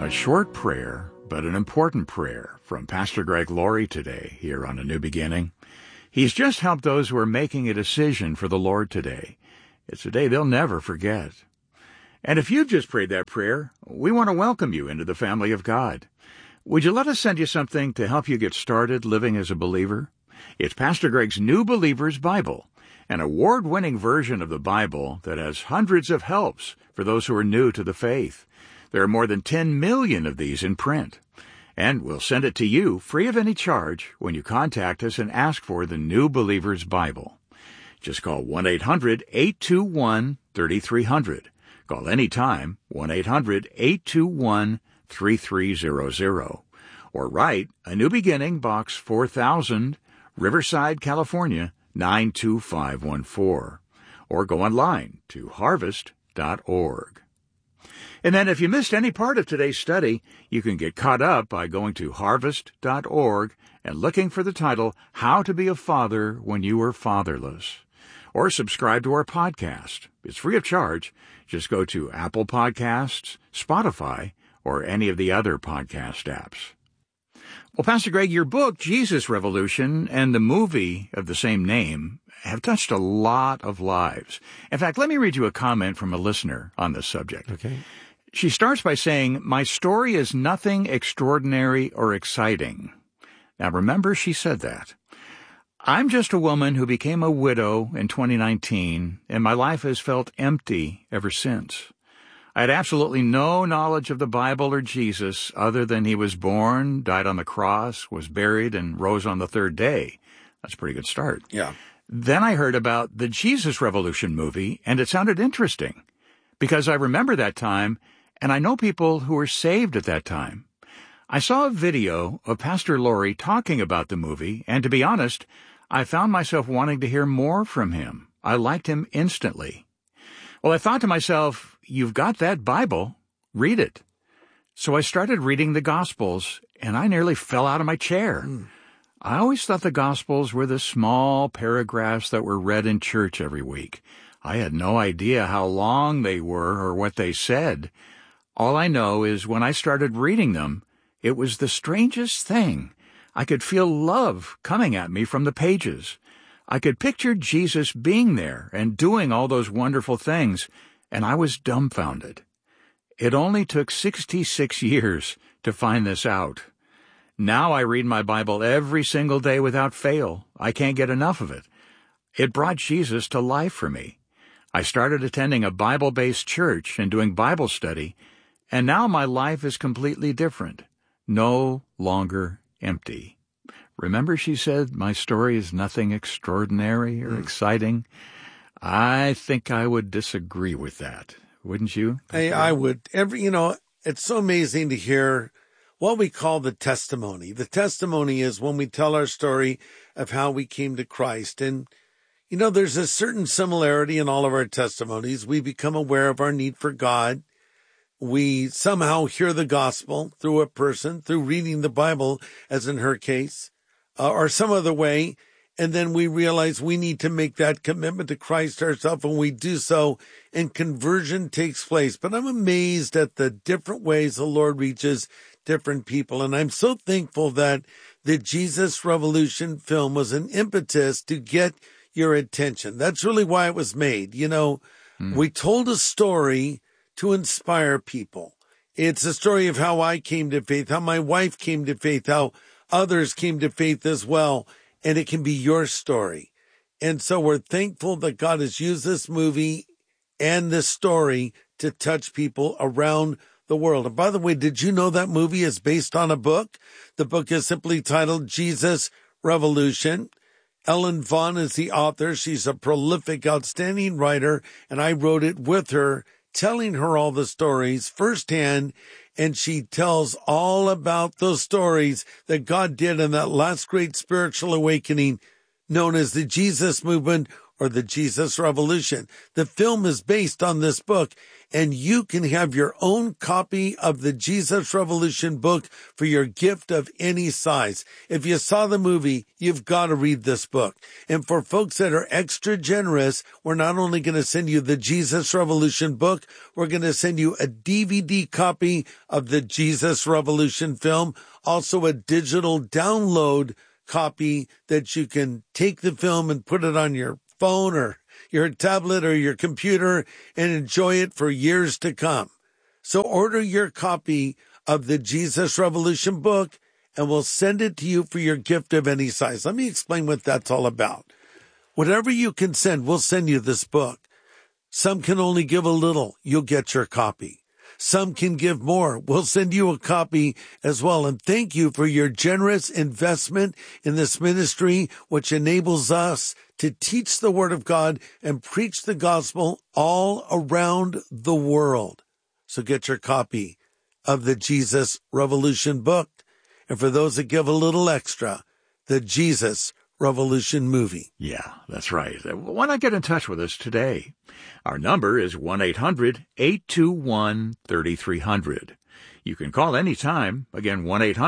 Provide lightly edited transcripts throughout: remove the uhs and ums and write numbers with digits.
A short prayer, but an important prayer from Pastor Greg Laurie today here on A New Beginning. He's just helped those who are making a decision for the Lord today. It's a day they'll never forget. And if you've just prayed that prayer, we want to welcome you into the family of God. Would you let us send you something to help you get started living as a believer? It's Pastor Greg's New Believer's Bible, an award-winning version of the Bible that has hundreds of helps for those who are new to the faith. There are more than 10 million of these in print. And we'll send it to you free of any charge when you contact us and ask for the New Believer's Bible. Just call 1-800-821-3300. Call anytime, 1-800-821-3300. Or write A New Beginning, Box 4000, Riverside, California, 92514. Or go online to harvest.org. And then if you missed any part of today's study, you can get caught up by going to harvest.org and looking for the title, How to Be a Father When You Were Fatherless. Or subscribe to our podcast. It's free of charge. Just go to Apple Podcasts, Spotify, or any of the other podcast apps. Well, Pastor Greg, your book, Jesus Revolution, and the movie of the same name have touched a lot of lives. In fact, let me read you a comment from a listener on this subject. Okay. She starts by saying, "My story is nothing extraordinary or exciting." Now, remember, she said that. "I'm just a woman who became a widow in 2019, and my life has felt empty ever since. I had absolutely no knowledge of the Bible or Jesus other than he was born, died on the cross, was buried, and rose on the third day." That's a pretty good start. Yeah. Then I heard about the Jesus Revolution movie, and it sounded interesting because I remember that time, and I know people who were saved at that time. I saw a video of Pastor Laurie talking about the movie, and to be honest, I found myself wanting to hear more from him. I liked him instantly. Well, I thought to myself, you've got that Bible, read it. So I started reading the Gospels, and I nearly fell out of my chair. I always thought the Gospels were the small paragraphs that were read in church every week. I had no idea how long they were or what they said. All I know is when I started reading them, it was the strangest thing. I could feel love coming at me from the pages. I could picture Jesus being there and doing all those wonderful things, and I was dumbfounded. It only took 66 years to find this out. Now I read my Bible every single day without fail. I can't get enough of it. It brought Jesus to life for me. I started attending a Bible-based church and doing Bible study, and now my life is completely different. No longer empty. Remember she said, my story is nothing extraordinary or exciting? I think I would disagree with that. Wouldn't you? I would. It's so amazing to hear what we call the testimony. The testimony is when we tell our story of how we came to Christ. And, there's a certain similarity in all of our testimonies. We become aware of our need for God. We somehow hear the gospel through a person, through reading the Bible, as in her case, or some other way. And then we realize we need to make that commitment to Christ ourselves, and we do so, and conversion takes place. But I'm amazed at the different ways the Lord reaches different people. And I'm so thankful that the Jesus Revolution film was an impetus to get your attention. That's really why it was made. We told a story to inspire people. It's a story of how I came to faith, how my wife came to faith, how others came to faith as well. And it can be your story. And so we're thankful that God has used this movie and this story to touch people around the world. And by the way, did you know that movie is based on a book? The book is simply titled Jesus Revolution. Ellen Vaughn is the author. She's a prolific, outstanding writer, and I wrote it with her, telling her all the stories firsthand, and she tells all about those stories that God did in that last great spiritual awakening known as the Jesus Movement or the Jesus Revolution. The film is based on this book, and you can have your own copy of the Jesus Revolution book for your gift of any size. If you saw the movie, you've got to read this book. And for folks that are extra generous, we're not only going to send you the Jesus Revolution book, we're going to send you a DVD copy of the Jesus Revolution film, also a digital download copy that you can take the film and put it on your phone or your tablet or your computer and enjoy it for years to come. So order your copy of the Jesus Revolution book and we'll send it to you for your gift of any size. Let me explain what that's all about. Whatever you can send, we'll send you this book. Some can only give a little. You'll get your copy. Some can give more. We'll send you a copy as well. And thank you for your generous investment in this ministry, which enables us to teach the Word of God and preach the gospel all around the world. So get your copy of the Jesus Revolution book. And for those that give a little extra, the Jesus Revolution movie. Yeah, that's right. Why not get in touch with us today? Our number is 1-800-821-3300. You can call anytime. Again,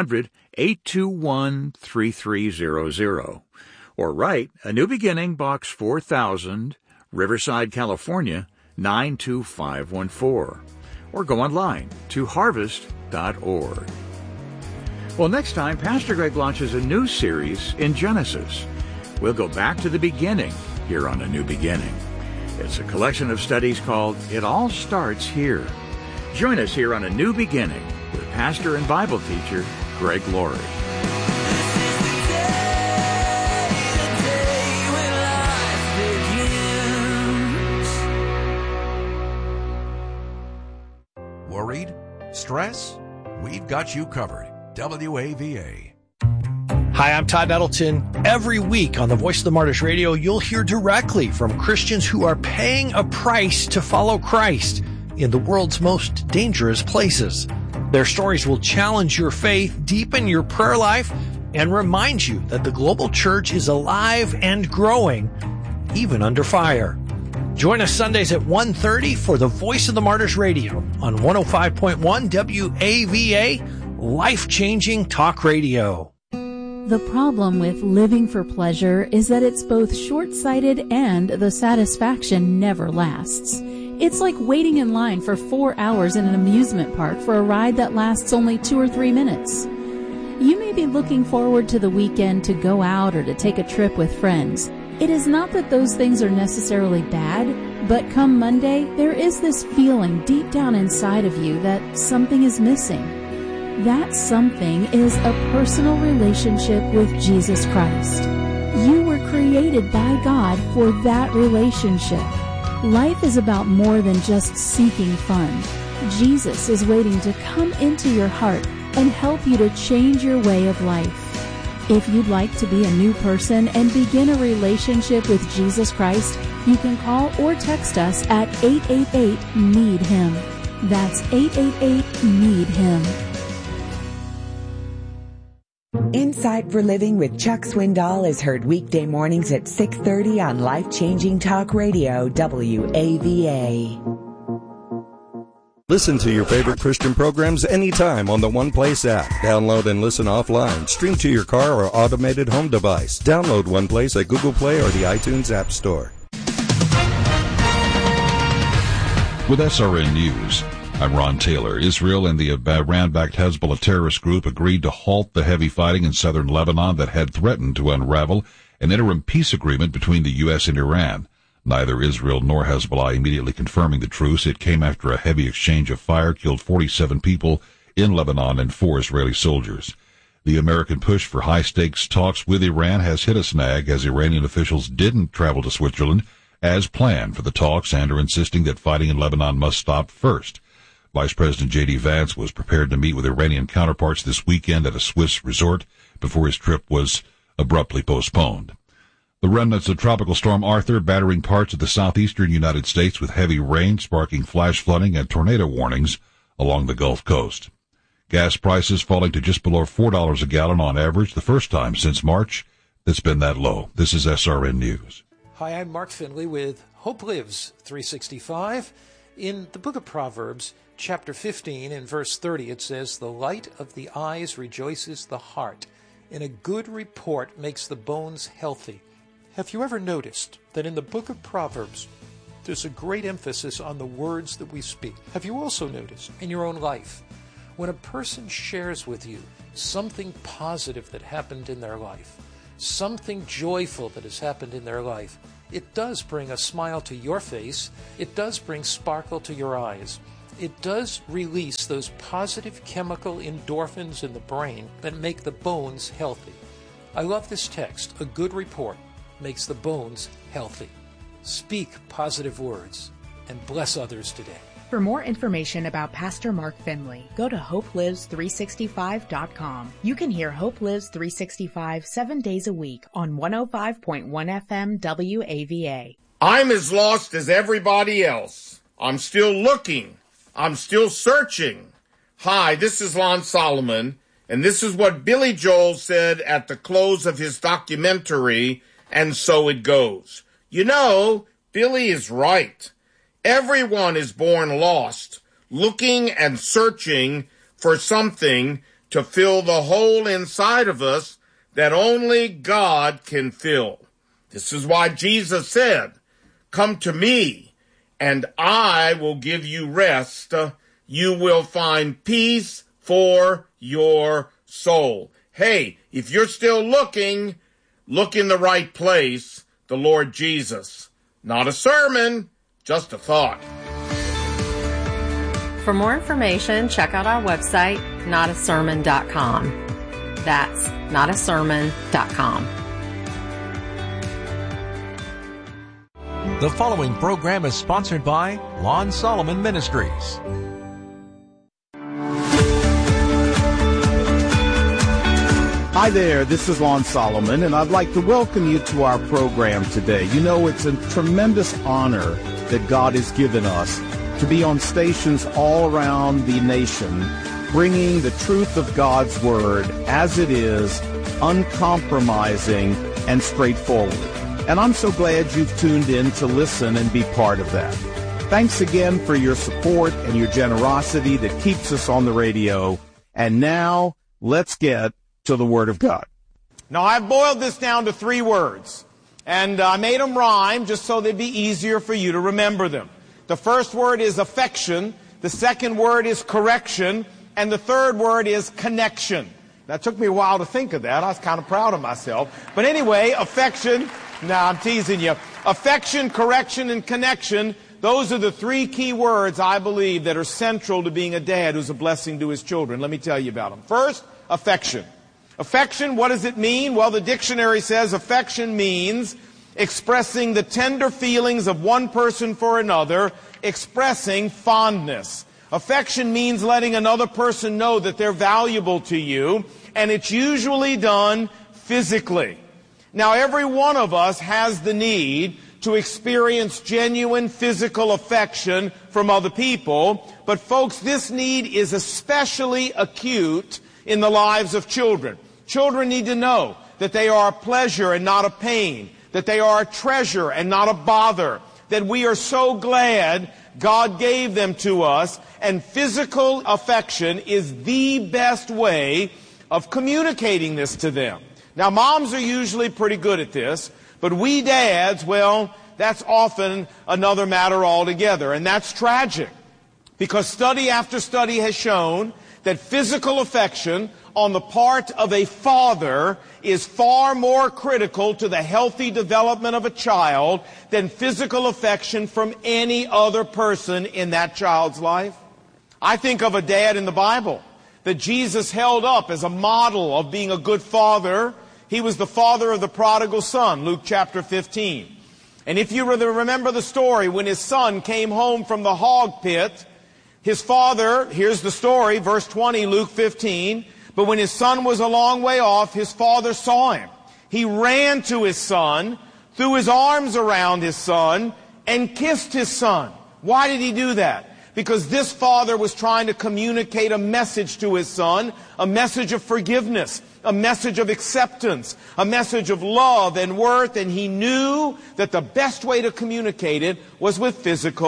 1-800-821-3300. Or write A New Beginning, Box 4000, Riverside, California, 92514. Or go online to harvest.org. Well, next time, Pastor Greg launches a new series in Genesis. We'll go back to the beginning here on A New Beginning. It's a collection of studies called It All Starts Here. Join us here on A New Beginning with pastor and Bible teacher Greg Laurie. Worried? Stress? We've got you covered. WAVA. Hi, I'm Todd Nettleton. Every week on the Voice of the Martyrs Radio, you'll hear directly from Christians who are paying a price to follow Christ in the world's most dangerous places. Their stories will challenge your faith, deepen your prayer life, and remind you that the global church is alive and growing, even under fire. Join us Sundays at 1:30 for the Voice of the Martyrs Radio on 105.1 WAVA, life-changing talk radio. The problem with living for pleasure is that it's both short-sighted and the satisfaction never lasts. It's like waiting in line for 4 hours in an amusement park for a ride that lasts only 2 or 3 minutes. You may be looking forward to the weekend to go out or to take a trip with friends. It is not that those things are necessarily bad, but come Monday, there is this feeling deep down inside of you that something is missing. That something is a personal relationship with Jesus Christ. You were created by God for that relationship. Life is about more than just seeking fun. Jesus is waiting to come into your heart and help you to change your way of life. If you'd like to be a new person and begin a relationship with Jesus Christ, you can call or text us at 888-NEED-HIM. That's 888-NEED-HIM. Insight for Living with Chuck Swindoll is heard weekday mornings at 6:30 on Life-Changing Talk Radio, WAVA. Listen to your favorite Christian programs anytime on the One Place app. Download and listen offline. Stream to your car or automated home device. Download One Place at Google Play or the iTunes App Store. With SRN News, I'm Ron Taylor. Israel and the Iran-backed Hezbollah terrorist group agreed to halt the heavy fighting in southern Lebanon that had threatened to unravel an interim peace agreement between the U.S. and Iran. Neither Israel nor Hezbollah immediately confirming the truce. It came after a heavy exchange of fire killed 47 people in Lebanon and 4 Israeli soldiers. The American push for high-stakes talks with Iran has hit a snag as Iranian officials didn't travel to Switzerland as planned for the talks and are insisting that fighting in Lebanon must stop first. Vice President J.D. Vance was prepared to meet with Iranian counterparts this weekend at a Swiss resort before his trip was abruptly postponed. The remnants of Tropical Storm Arthur battering parts of the southeastern United States with heavy rain, sparking flash flooding and tornado warnings along the Gulf Coast. Gas prices falling to just below $4 a gallon on average, the first time since March that's been that low. This is SRN News. Hi, I'm Mark Finley with Hope Lives 365. In the book of Proverbs, chapter 15, in verse 30, it says, "The light of the eyes rejoices the heart, and a good report makes the bones healthy." Have you ever noticed that in the book of Proverbs, there's a great emphasis on the words that we speak? Have you also noticed in your own life, when a person shares with you something positive that happened in their life, something joyful that has happened in their life, it does bring a smile to your face, it does bring sparkle to your eyes, it does release those positive chemical endorphins in the brain that make the bones healthy. I love this text. A good report makes the bones healthy. Speak positive words and bless others today. For more information about Pastor Mark Finley, go to HopeLives365.com. You can hear Hope Lives 365 7 days a week on 105.1 FM WAVA. I'm as lost as everybody else. I'm still looking. I'm still searching. Hi, this is Lon Solomon, and this is what Billy Joel said at the close of his documentary, And So It Goes. You know, Billy is right. Everyone is born lost, looking and searching for something to fill the hole inside of us that only God can fill. This is why Jesus said, "Come to me, and I will give you rest. You will find peace for your soul." Hey, if you're still looking, look in the right place, the Lord Jesus. Not a sermon, just a thought. For more information, check out our website, notasermon.com. That's notasermon.com. The following program is sponsored by Lon Solomon Ministries. Hi there, this is Lon Solomon, and I'd like to welcome you to our program today. You know, it's a tremendous honor that God has given us to be on stations all around the nation, bringing the truth of God's Word as it is, uncompromising and straightforward. And I'm so glad you've tuned in to listen and be part of that. Thanks again for your support and your generosity that keeps us on the radio. And now, let's get to the Word of God. Now, I've boiled this down to 3 words, and I made them rhyme just so they'd be easier for you to remember them. The first word is affection, the second word is correction, and the third word is connection. That took me a while to think of that. I was kind of proud of myself. But anyway, affection, I'm teasing you. Affection, correction, and connection, those are the 3 key words, I believe, that are central to being a dad who's a blessing to his children. Let me tell you about them. First, affection. Affection, what does it mean? Well, the dictionary says affection means expressing the tender feelings of one person for another, expressing fondness. Affection means letting another person know that they're valuable to you, and it's usually done physically. Now, every one of us has the need to experience genuine physical affection from other people, but folks, this need is especially acute in the lives of children. Children need to know that they are a pleasure and not a pain, that they are a treasure and not a bother, that we are so glad God gave them to us, and physical affection is the best way of communicating this to them. Now, moms are usually pretty good at this, but we dads, well, that's often another matter altogether, and that's tragic, because study after study has shown that physical affection on the part of a father is far more critical to the healthy development of a child than physical affection from any other person in that child's life. I think of a dad in the Bible that Jesus held up as a model of being a good father. He was the father of the prodigal son, Luke chapter 15. And if you remember the story, when his son came home from the hog pit, his father, here's the story, verse 20, Luke 15, but when his son was a long way off, his father saw him. He ran to his son, threw his arms around his son, and kissed his son. Why did he do that? Because this father was trying to communicate a message to his son, a message of forgiveness, a message of acceptance, a message of love and worth, and he knew that the best way to communicate it was with physical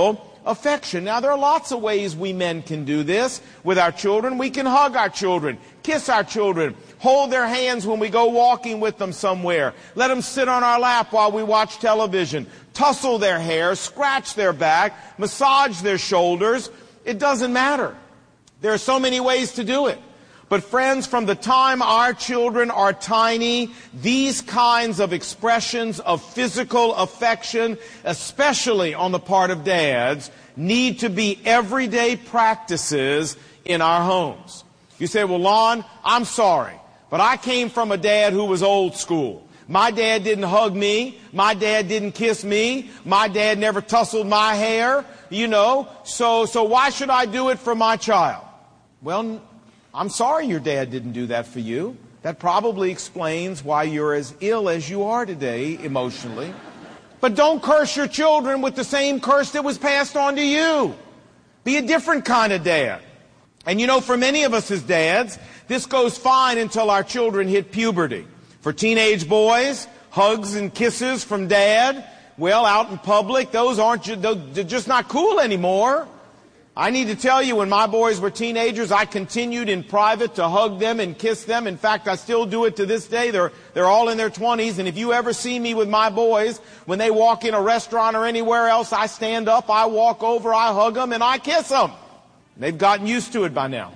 affection. Now, there are lots of ways we men can do this with our children. We can hug our children, kiss our children, hold their hands when we go walking with them somewhere, let them sit on our lap while we watch television, tussle their hair, scratch their back, massage their shoulders. It doesn't matter. There are so many ways to do it. But friends, from the time our children are tiny, these kinds of expressions of physical affection, especially on the part of dads, need to be everyday practices in our homes. You say, well, Lon, I'm sorry, but I came from a dad who was old school. My dad didn't hug me. My dad didn't kiss me. My dad never tussled my hair, so why should I do it for my child? Well, I'm sorry your dad didn't do that for you. That probably explains why you're as ill as you are today emotionally. But don't curse your children with the same curse that was passed on to you. Be a different kind of dad. And for many of us as dads, this goes fine until our children hit puberty. For teenage boys, hugs and kisses from dad, well, out in public, they're just not cool anymore. I need to tell you, when my boys were teenagers, I continued in private to hug them and kiss them. In fact, I still do it to this day. They're all in their 20s, and if you ever see me with my boys, when they walk in a restaurant or anywhere else, I stand up, I walk over, I hug them, and I kiss them. They've gotten used to it by now.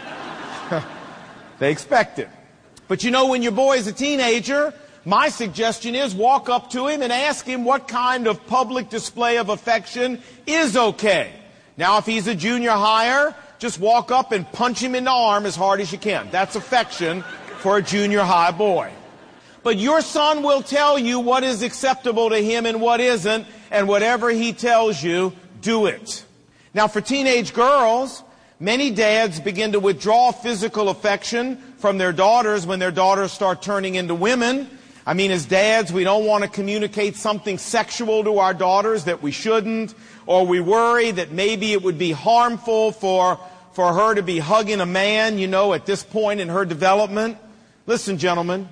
They expect it. But when your boy is a teenager, my suggestion is walk up to him and ask him what kind of public display of affection is okay. Now, if he's a junior higher, just walk up and punch him in the arm as hard as you can. That's affection for a junior high boy. But your son will tell you what is acceptable to him and what isn't, and whatever he tells you, do it. Now, for teenage girls, many dads begin to withdraw physical affection from their daughters when their daughters start turning into women. As dads, we don't want to communicate something sexual to our daughters that we shouldn't, or we worry that maybe it would be harmful for her to be hugging a man, at this point in her development. Listen, gentlemen,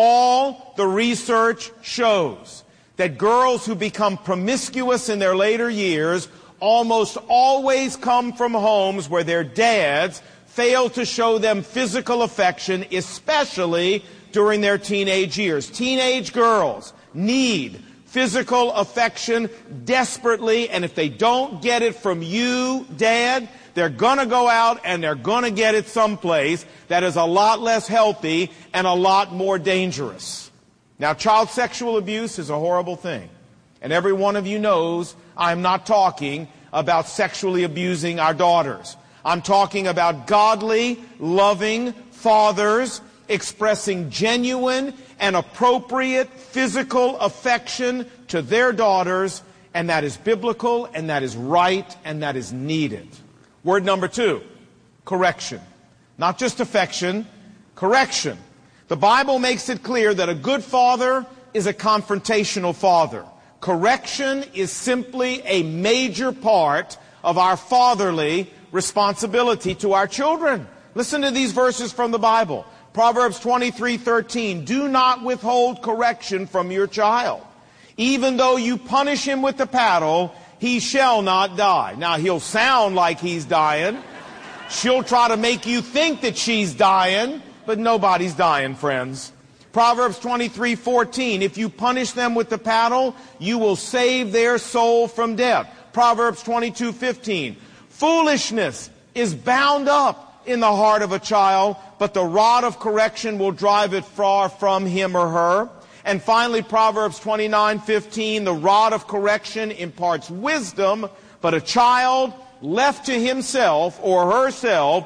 all the research shows that girls who become promiscuous in their later years almost always come from homes where their dads fail to show them physical affection, especially during their teenage years. Teenage girls need physical affection desperately, and if they don't get it from you, Dad, they're going to go out and they're going to get it someplace that is a lot less healthy and a lot more dangerous. Now, child sexual abuse is a horrible thing, and every one of you knows I'm not talking about sexually abusing our daughters. I'm talking about godly, loving fathers expressing genuine and appropriate physical affection to their daughters, and that is biblical, and that is right, and that is needed. Word number 2, correction. Not just affection, correction. The Bible makes it clear that a good father is a confrontational father. Correction is simply a major part of our fatherly responsibility to our children. Listen to these verses from the Bible. Proverbs 23:13, do not withhold correction from your child. Even though you punish him with the paddle, he shall not die. Now, he'll sound like he's dying. She'll try to make you think that she's dying, but nobody's dying, friends. Proverbs 23:14, if you punish them with the paddle, you will save their soul from death. Proverbs 22:15, foolishness is bound up in the heart of a child, but the rod of correction will drive it far from him or her. And finally, Proverbs 29:15, the rod of correction imparts wisdom, but a child left to himself or herself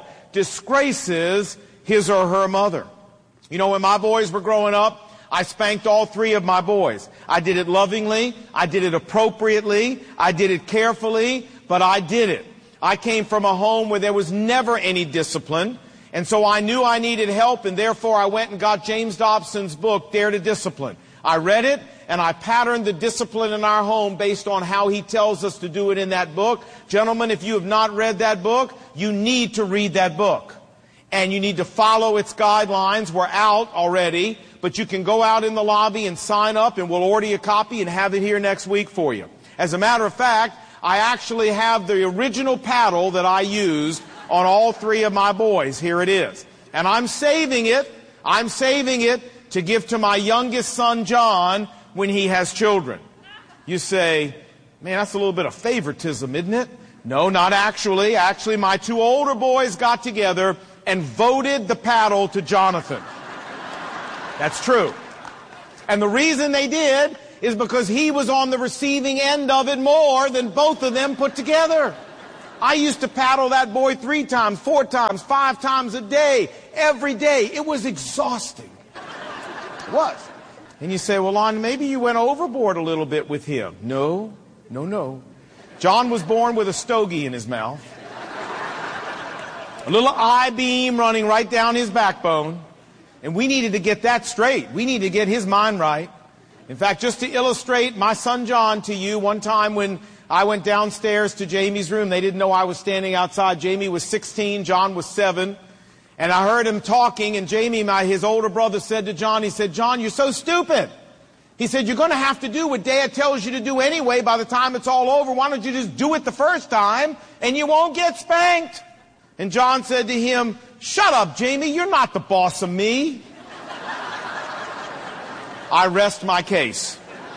disgraces his or her mother. When my boys were growing up, I spanked all 3 of my boys. I did it lovingly, I did it appropriately, I did it carefully, but I did it. I came from a home where there was never any discipline, and so I knew I needed help, and therefore I went and got James Dobson's book, Dare to Discipline. I read it, and I patterned the discipline in our home based on how he tells us to do it in that book. Gentlemen, if you have not read that book, you need to read that book. And you need to follow its guidelines. We're out already, but you can go out in the lobby and sign up, and we'll order you a copy and have it here next week for you. As a matter of fact, I actually have the original paddle that I used on all 3 of my boys. Here it is. And I'm saving it to give to my youngest son, John, when he has children. You say, man, that's a little bit of favoritism, isn't it? No, not actually. Actually, my 2 older boys got together and voted the paddle to Jonathan. That's true. And the reason they did is because he was on the receiving end of it more than both of them put together. I used to paddle that boy 3 times, 4 times, 5 times a day, every day. It was exhausting. It was. And you say, well, Lon, maybe you went overboard a little bit with him. No. John was born with a stogie in his mouth. A little I-beam running right down his backbone. And we needed to get that straight. We needed to get his mind right. In fact, just to illustrate my son John to you, one time when I went downstairs to Jamie's room, they didn't know I was standing outside. Jamie was 16, John was 7. And I heard him talking, and Jamie, his older brother, said to John, he said, John, you're so stupid. He said, you're going to have to do what Dad tells you to do anyway by the time it's all over. Why don't you just do it the first time, and you won't get spanked? And John said to him, shut up, Jamie, you're not the boss of me. I rest my case.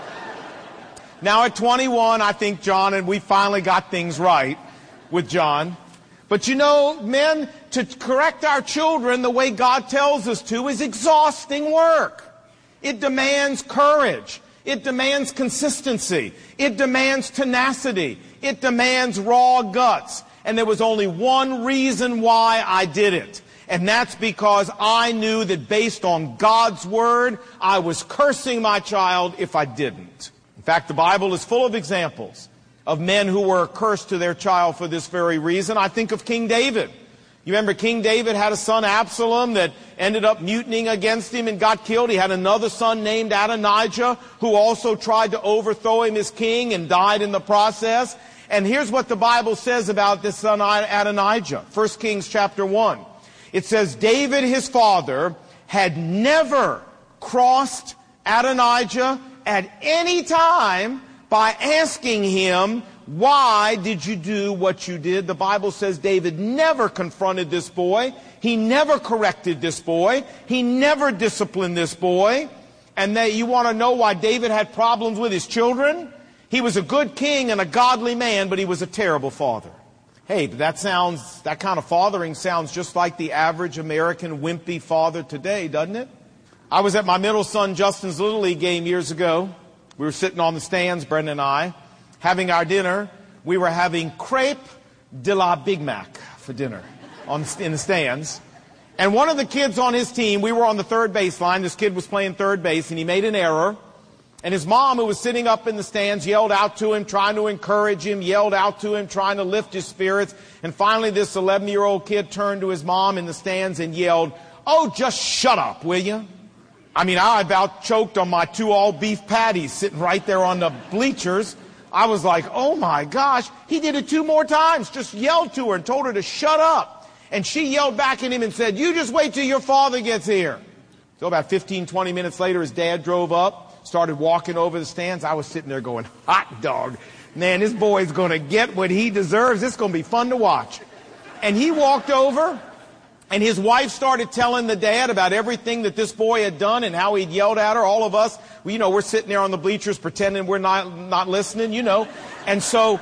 Now at 21, I think John, and we finally got things right with John. But you know, men, to correct our children the way God tells us to is exhausting work. It demands courage. It demands consistency. It demands tenacity. It demands raw guts. And there was only one reason why I did it. And that's because I knew that based on God's word, I was cursing my child if I didn't. In fact, the Bible is full of examples of men who were cursed to their child for this very reason. I think of King David. You remember King David had a son, Absalom, that ended up mutinying against him and got killed. He had another son named Adonijah, who also tried to overthrow him as king and died in the process. And here's what the Bible says about this son Adonijah. 1 Kings chapter 1. It says, David, his father, had never crossed Adonijah at any time by asking him, why did you do what you did? The Bible says David never confronted this boy. He never corrected this boy. He never disciplined this boy. And you want to know why David had problems with his children? He was a good king and a godly man, but he was a terrible father. Hey, that kind of fathering sounds just like the average American wimpy father today, doesn't it? I was at my middle son Justin's Little League game years ago. We were sitting on the stands, Brendan and I, having our dinner. We were having crepe de la Big Mac for dinner in the stands. And one of the kids on his team, we were on the third baseline. This kid was playing third base, and he made an error. And his mom, who was sitting up in the stands, yelled out to him, trying to encourage him, yelled out to him, trying to lift his spirits. And finally, this 11-year-old kid turned to his mom in the stands and yelled, oh, just shut up, will you? I mean, I about choked on my 2 all-beef patties sitting right there on the bleachers. I was like, oh, my gosh. He did it 2 more times, just yelled to her and told her to shut up. And she yelled back at him and said, you just wait till your father gets here. So about 15, 20 minutes later, his dad drove up. Started walking over the stands. I was sitting there going, hot dog. Man, this boy's going to get what he deserves. It's going to be fun to watch. And he walked over, and his wife started telling the dad about everything that this boy had done and how he'd yelled at her. All of us, we're sitting there on the bleachers pretending we're not listening, And so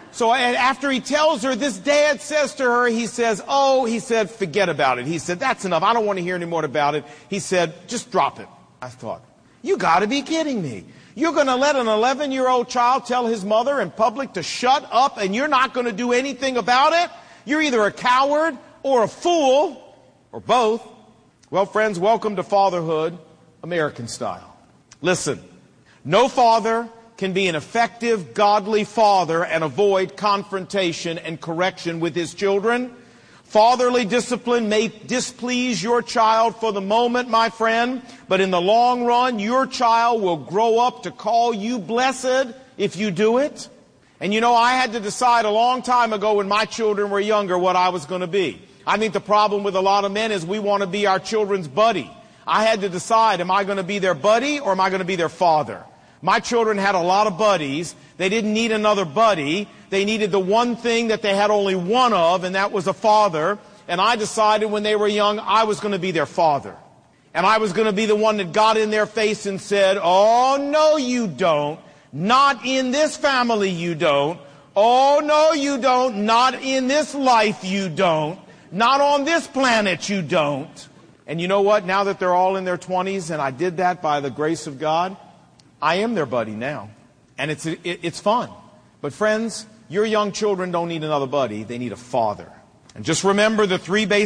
after he tells her, this dad says to her, he said, forget about it. He said, that's enough. I don't want to hear any more about it. He said, just drop it. I thought, you got to be kidding me. You're going to let an 11-year-old child tell his mother in public to shut up, and you're not going to do anything about it? You're either a coward or a fool, or both. Well, friends, welcome to fatherhood, American style. Listen, no father can be an effective, godly father and avoid confrontation and correction with his children. Fatherly discipline may displease your child for the moment, my friend, but in the long run, your child will grow up to call you blessed if you do it. And I had to decide a long time ago when my children were younger what I was going to be. I think the problem with a lot of men is we want to be our children's buddy. I had to decide, am I going to be their buddy or am I going to be their father? My children had a lot of buddies. They didn't need another buddy. They needed the one thing that they had only one of, and that was a father. And I decided when they were young, I was going to be their father. And I was going to be the one that got in their face and said, "Oh, no, you don't. Not in this family, you don't. Oh, no, you don't. Not in this life, you don't. Not on this planet, you don't." And you know what? Now that they're all in their 20s, and I did that by the grace of God, I am their buddy now. And it's fun. But friends, your young children don't need another buddy. They need a father. And just remember the three basic